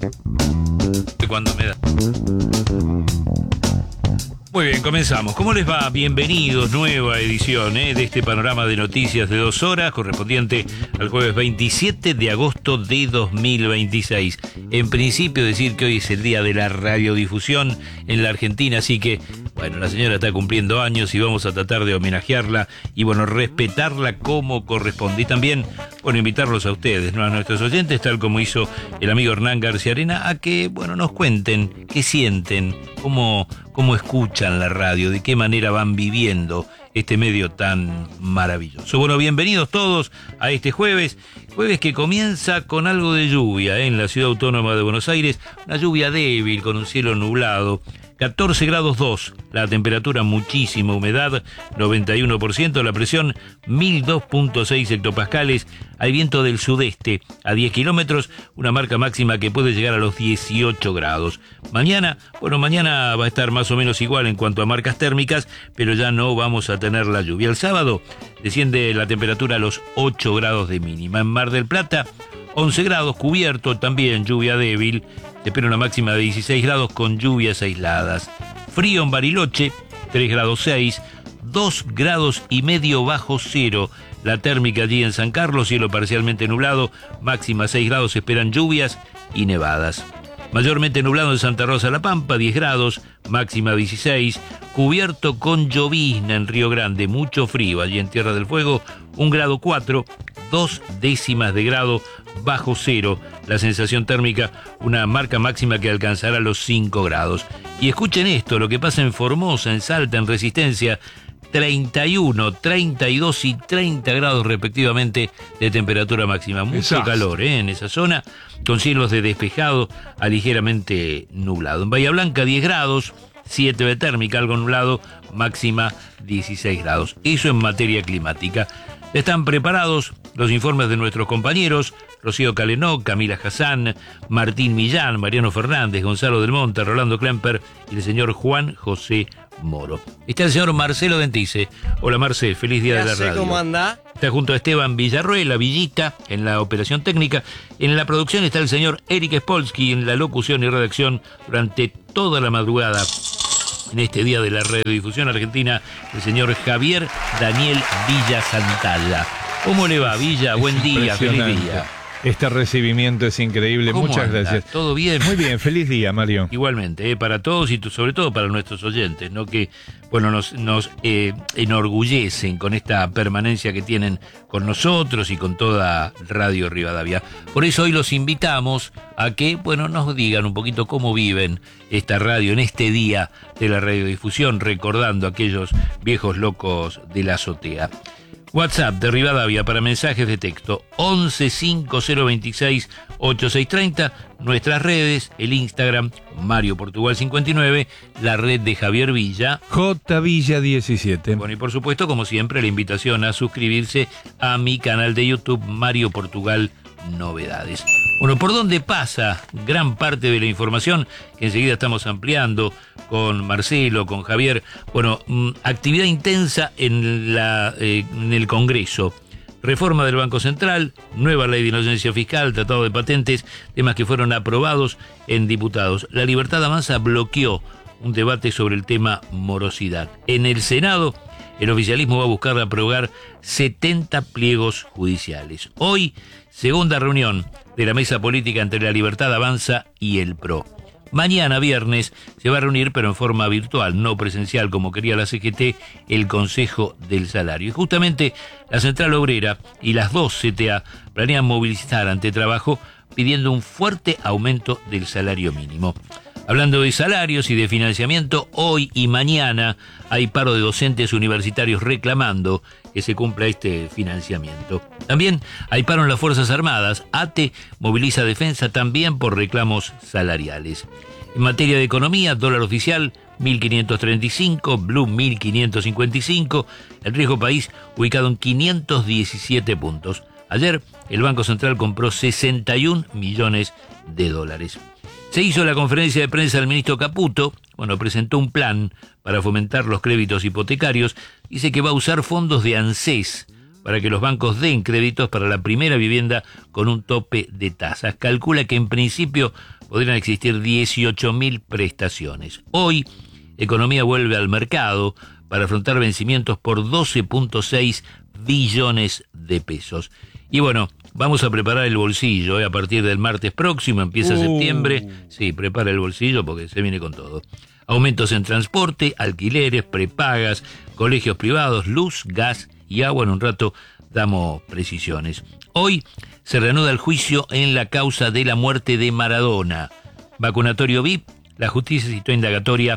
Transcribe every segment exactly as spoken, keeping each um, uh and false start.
Cuando me da. Muy bien, comenzamos. ¿Cómo les va? Bienvenidos, nueva edición ¿eh? de este panorama de noticias de dos horas, correspondiente al jueves veintisiete de agosto de dos mil veintiséis. En principio decir que hoy es el día de la radiodifusión en la Argentina, así que, bueno, la señora está cumpliendo años y vamos a tratar de homenajearla y, bueno, respetarla como corresponde. Y también, bueno, invitarlos a ustedes, ¿no? A nuestros oyentes, tal como hizo el amigo Hernán García Arena, a que, bueno, nos cuenten qué sienten, cómo, cómo escuchan la radio, de qué manera van viviendo este medio tan maravilloso. Bueno, bienvenidos todos a este jueves, jueves que comienza con algo de lluvia ¿eh? en la ciudad autónoma de Buenos Aires, una lluvia débil con un cielo nublado. catorce grados dos, la temperatura muchísima humedad, noventa y uno por ciento, la presión mil dos punto seis hectopascales, hay viento del sudeste a diez kilómetros, una marca máxima que puede llegar a los dieciocho grados. Mañana, bueno, mañana va a estar más o menos igual en cuanto a marcas térmicas, pero ya no vamos a tener la lluvia. El sábado desciende la temperatura a los ocho grados de mínima. En Mar del Plata, once grados, cubierto, también lluvia débil. Se espera una máxima de dieciséis grados con lluvias aisladas. Frío en Bariloche, tres grados seis, dos grados y medio bajo cero. La térmica allí en San Carlos, cielo parcialmente nublado, máxima seis grados, se esperan lluvias y nevadas. Mayormente nublado en Santa Rosa La Pampa, diez grados, máxima dieciséis, cubierto con llovizna en Río Grande, mucho frío allí en Tierra del Fuego, un grado cuatro, dos décimas de grado bajo cero, la sensación térmica, una marca máxima que alcanzará los cinco grados. Y escuchen esto, lo que pasa en Formosa, en Salta, en Resistencia, treinta y uno, treinta y dos y treinta grados respectivamente de temperatura máxima. Mucho Exacto. calor ¿eh? en esa zona, con cielos de despejado a ligeramente nublado. En Bahía Blanca, diez grados, siete de térmica, algo nublado, máxima dieciséis grados. Eso en materia climática. Están preparados los informes de nuestros compañeros, Rocío Calenó, Camila Hassan, Martín Millán, Mariano Fernández, Gonzalo del Monte, Rolando Klemper y el señor Juan José Moro. Está el señor Marcelo Dentice. Hola Marce, feliz día de la radio. ¿Cómo anda? Está junto a Esteban Villarruel, Villita, en la operación técnica. En la producción está el señor Eric Spolsky, en la locución y redacción durante toda la madrugada. En este día de la radiodifusión argentina, el señor Javier Daniel Villa Santalla. ¿Cómo le va, Villa? Buen día, feliz día. Este recibimiento es increíble, muchas anda? gracias. ¿Todo bien? Muy bien, feliz día, Mario. Igualmente, eh, para todos y sobre todo para nuestros oyentes, ¿no? Que, bueno, nos, nos eh, enorgullecen con esta permanencia que tienen con nosotros y con toda Radio Rivadavia. Por eso hoy los invitamos a que, bueno, nos digan un poquito cómo viven esta radio en este día de la radiodifusión, recordando aquellos viejos locos de la azotea. WhatsApp de Rivadavia para mensajes de texto once cinco cero veintiséis ochenta y seis treinta, nuestras redes, el Instagram Mario Portugal cincuenta y nueve, la red de Javier Villa J Villa diecisiete. Bueno, y por supuesto, como siempre, la invitación a suscribirse a mi canal de YouTube Mario Portugal Novedades. Bueno, ¿por dónde pasa gran parte de la información que enseguida estamos ampliando con Marcelo, con Javier? Bueno, mmm, actividad intensa en, la, eh, en el Congreso. Reforma del Banco Central, nueva ley de inocencia fiscal, tratado de patentes, temas que fueron aprobados en diputados. La Libertad Avanza bloqueó un debate sobre el tema morosidad. En el Senado, el oficialismo va a buscar aprobar setenta pliegos judiciales. Hoy, segunda reunión de la mesa política entre la Libertad Avanza y el P R O. Mañana, viernes, se va a reunir, pero en forma virtual, no presencial, como quería la C G T, el Consejo del Salario. Y justamente la Central Obrera y las dos C T A planean movilizar ante trabajo pidiendo un fuerte aumento del salario mínimo. Hablando de salarios y de financiamiento, hoy y mañana hay paro de docentes universitarios reclamando que se cumpla este financiamiento. También hay paro en las Fuerzas Armadas. ATE moviliza defensa también por reclamos salariales. En materia de economía, dólar oficial mil quinientos treinta y cinco, blue mil quinientos cincuenta y cinco, el riesgo país ubicado en quinientos diecisiete puntos. Ayer el Banco Central compró sesenta y un millones de dólares. Se hizo la conferencia de prensa del ministro Caputo, bueno, presentó un plan para fomentar los créditos hipotecarios, dice que va a usar fondos de ANSES para que los bancos den créditos para la primera vivienda con un tope de tasas. Calcula que en principio podrían existir dieciocho mil prestaciones. Hoy, Economía vuelve al mercado para afrontar vencimientos por doce punto seis billones de pesos. Y bueno, vamos a preparar el bolsillo, ¿eh? A partir del martes próximo, empieza Uh. septiembre. Sí, prepara el bolsillo porque se viene con todo. Aumentos en transporte, alquileres, prepagas, colegios privados, luz, gas y agua. En un rato damos precisiones. Hoy se reanuda el juicio en la causa de la muerte de Maradona. Vacunatorio V I P, la justicia citó indagatoria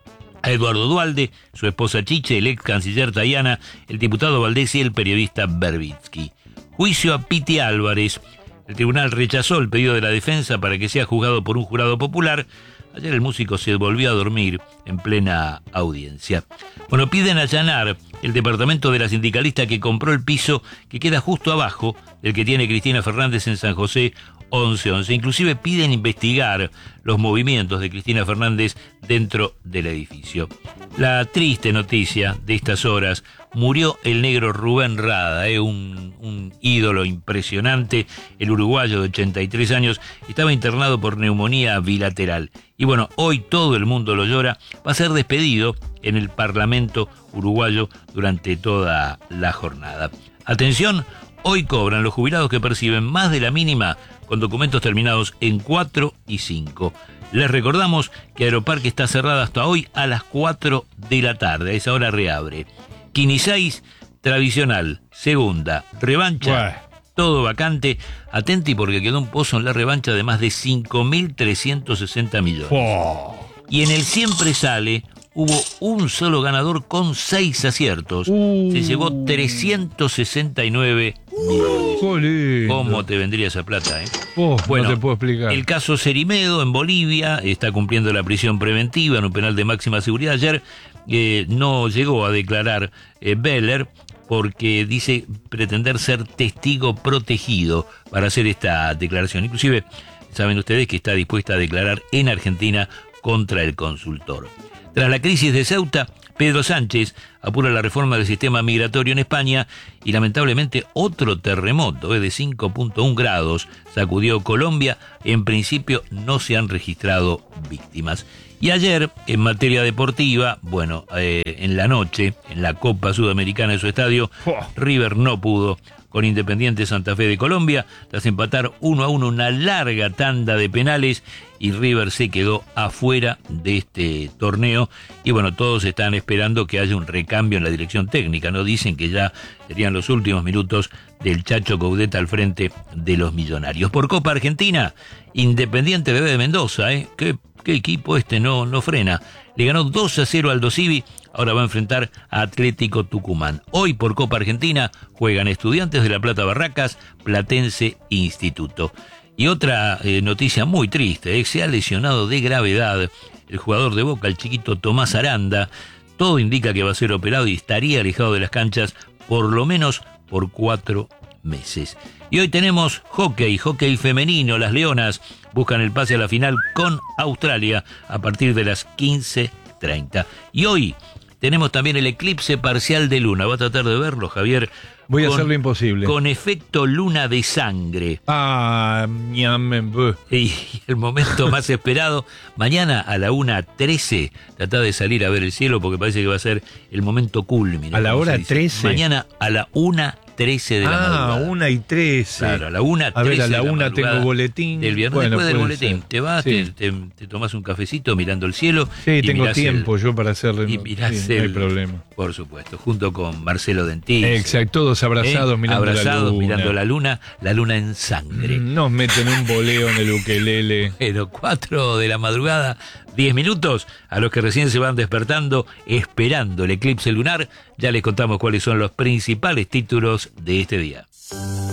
a Eduardo Duhalde, su esposa Chiche, el ex canciller Tayana, el diputado Valdés y el periodista Berbitsky. Juicio a Piti Álvarez. El tribunal rechazó el pedido de la defensa para que sea juzgado por un jurado popular. Ayer el músico se volvió a dormir en plena audiencia. Bueno, piden allanar el departamento de la sindicalista que compró el piso que queda justo abajo del que tiene Cristina Fernández en San José once once. Inclusive piden investigar los movimientos de Cristina Fernández dentro del edificio. La triste noticia de estas horas: murió el negro Rubén Rada, eh, un, un ídolo impresionante, el uruguayo de ochenta y tres años, estaba internado por neumonía bilateral. Y bueno, hoy todo el mundo lo llora. Va a ser despedido en el Parlamento uruguayo durante toda la jornada. Atención, hoy cobran los jubilados que perciben más de la mínima con documentos terminados en cuatro y cinco. Les recordamos que Aeroparque está cerrada hasta hoy a las cuatro de la tarde. A esa hora reabre. Quini seis, tradicional, segunda, revancha, Buah. todo vacante. Atenti porque quedó un pozo en la revancha de más de cinco mil trescientos sesenta millones. Oh. Y en el Siempre Sale hubo un solo ganador con seis aciertos. Uh. Se llevó trescientos sesenta y nueve millones. Qué lindo. ¿Cómo te vendría esa plata, eh? Oh, Bueno, no te puedo explicar. El caso Cerimedo en Bolivia está cumpliendo la prisión preventiva en un penal de máxima seguridad. Ayer eh, no llegó a declarar eh, Beller porque dice pretender ser testigo protegido para hacer esta declaración. Inclusive, saben ustedes que está dispuesta a declarar en Argentina contra el consultor. Tras la crisis de Ceuta, Pedro Sánchez apura la reforma del sistema migratorio en España y lamentablemente otro terremoto eh, de cinco punto uno grados sacudió Colombia. En principio no se han registrado víctimas. Y ayer, en materia deportiva, bueno, eh, en la noche, en la Copa Sudamericana de su estadio, Oh. River no pudo con Independiente Santa Fe de Colombia, tras empatar uno a uno una larga tanda de penales, y River se quedó afuera de este torneo. Y bueno, todos están esperando que haya un recambio en la dirección técnica, ¿no? Dicen que ya serían los últimos minutos del Chacho Coudet al frente de los millonarios. Por Copa Argentina, Independiente Bebé de Mendoza, ¿eh? ¿Qué, qué equipo este no, no frena? Le ganó dos a cero al Dosivi. Ahora va a enfrentar a Atlético Tucumán. Hoy por Copa Argentina juegan Estudiantes de La Plata Barracas, Platense Instituto. Y otra eh, noticia muy triste, eh, se ha lesionado de gravedad el jugador de Boca, el chiquito Tomás Aranda. Todo indica que va a ser operado y estaría alejado de las canchas por lo menos por cuatro meses. Y hoy tenemos hockey, hockey femenino. Las Leonas buscan el pase a la final con Australia a partir de las quince treinta. Y hoy tenemos también el eclipse parcial de luna. Va a tratar de verlo, Javier. Voy a con, hacer lo imposible. Con efecto luna de sangre. Ah, ñame, buh. Y el momento más esperado, mañana a la una trece, tratá de salir a ver el cielo porque parece que va a ser el momento culmine. ¿A la como se hora dice. trece? Mañana a la una trece de la Ah, madrugada. una y trece. Claro, a la una A ver, trece a la de una madrugada tengo boletín. del viernes. Bueno, Después del puede boletín, ser. te vas, Sí. te, te, te tomás un cafecito mirando el cielo. Sí, y tengo mirás tiempo el- yo para hacerlo. Y no, mirás sí, no hay el- problema. Por supuesto, junto con Marcelo Dentis. Exacto, todos abrazados ¿eh? mirando Abrazados la luna. mirando la luna, la luna en sangre. Nos meten un boleo en el ukelele. Pero cuatro de la madrugada, diez minutos, a los que recién se van despertando, esperando el eclipse lunar, ya les contamos cuáles son los principales títulos de este día.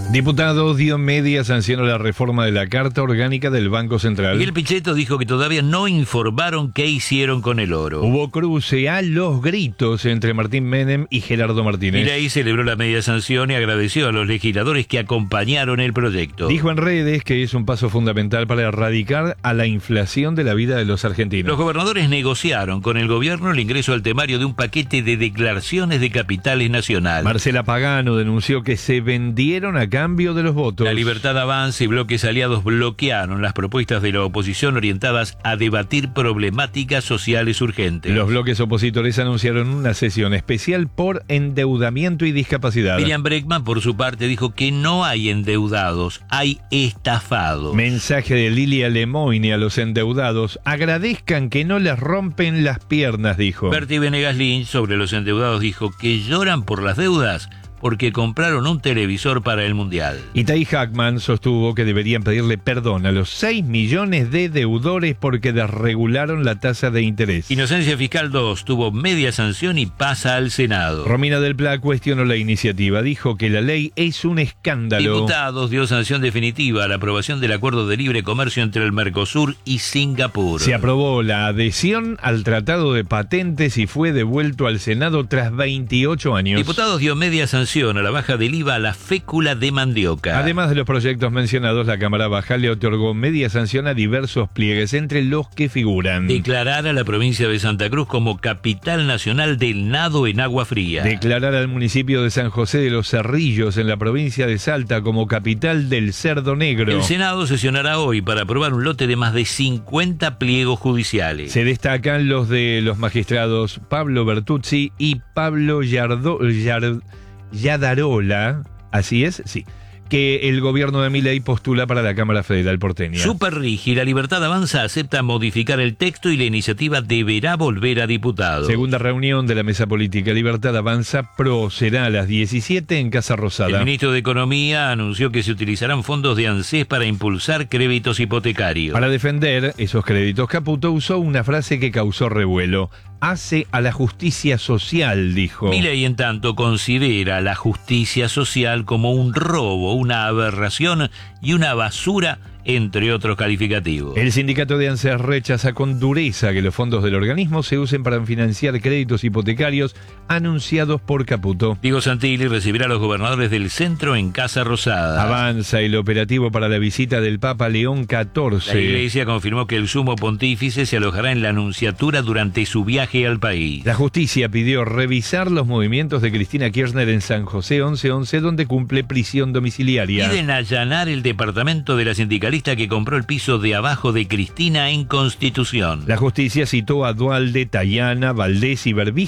Diputado dio media sanción a la reforma de la Carta Orgánica del Banco Central. Miguel Pichetto dijo que todavía no informaron qué hicieron con el oro. Hubo cruce a los gritos entre Martín Menem y Gerardo Martínez. Milei celebró la media sanción y agradeció a los legisladores que acompañaron el proyecto. Dijo en redes que es un paso fundamental para erradicar a la inflación de la vida de los argentinos. Los gobernadores negociaron con el gobierno el ingreso al temario de un paquete de declaraciones de capitales nacional. Marcela Pagano denunció que se vendieron a cambio de los votos. La Libertad Avanza y bloques aliados bloquearon las propuestas de la oposición orientadas a debatir problemáticas sociales urgentes. Los bloques opositores anunciaron una sesión especial por endeudamiento y discapacidad. Miriam Bregman, por su parte, dijo que no hay endeudados, hay estafados. Mensaje de Lilia Lemoyne a los endeudados: agradezcan que no les rompen las piernas, dijo. Bertie Venegas Lynch, sobre los endeudados, dijo que lloran por las deudas porque compraron un televisor para el Mundial. Itai Hackman sostuvo que deberían pedirle perdón a los seis millones de deudores porque desregularon la tasa de interés. Inocencia Fiscal dos tuvo media sanción y pasa al Senado. Romina del Pla cuestionó la iniciativa, dijo que la ley es un escándalo. Diputados dio sanción definitiva a la aprobación del acuerdo de libre comercio entre el Mercosur y Singapur. Se aprobó la adhesión al Tratado de Patentes y fue devuelto al Senado tras veintiocho años. Diputados dio media sanción a la baja del I V A a la fécula de mandioca. Además de los proyectos mencionados, la Cámara Baja le otorgó media sanción a diversos pliegues, entre los que figuran: declarar a la provincia de Santa Cruz como capital nacional del nado en agua fría. Declarar al municipio de San José de los Cerrillos, en la provincia de Salta, como capital del cerdo negro. El Senado sesionará hoy para aprobar un lote de más de cincuenta pliegos judiciales. Se destacan los de los magistrados Pablo Bertuzzi y Pablo Yardo, Yard, Yadarola, así es, sí, que el gobierno de Milei postula para la Cámara Federal porteña. Superrigi, la Libertad Avanza acepta modificar el texto y la iniciativa deberá volver a diputados. Segunda reunión de la mesa política Libertad Avanza Pro será a las diecisiete en Casa Rosada. El ministro de Economía anunció que se utilizarán fondos de ANSES para impulsar créditos hipotecarios. Para defender esos créditos, Caputo usó una frase que causó revuelo: hace a la justicia social, dijo. Milei, en tanto, considera la justicia social como un robo, una aberración y una basura, entre otros calificativos. El sindicato de ANSES rechaza con dureza que los fondos del organismo se usen para financiar créditos hipotecarios anunciados por Caputo. Diego Santilli recibirá a los gobernadores del centro en Casa Rosada. Avanza el operativo para la visita del Papa León catorce. La Iglesia confirmó que el sumo pontífice se alojará en la Anunciatura durante su viaje al país. La justicia pidió revisar los movimientos de Cristina Kirchner en San José once once, donde cumple prisión domiciliaria. Piden allanar el departamento de la sindicalista que compró el piso de abajo de Cristina en Constitución. La justicia citó a Dualde, Tayana, Valdés y Berbisky